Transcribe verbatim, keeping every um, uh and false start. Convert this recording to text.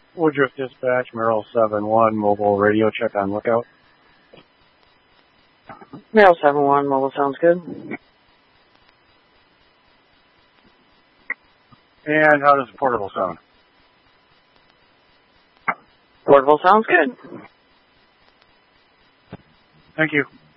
Woodruff Dispatch, Merrill seven one, mobile radio check on lookout. Merrill seven one, mobile sounds good. And how does the portable sound? Portable sounds good. Thank you.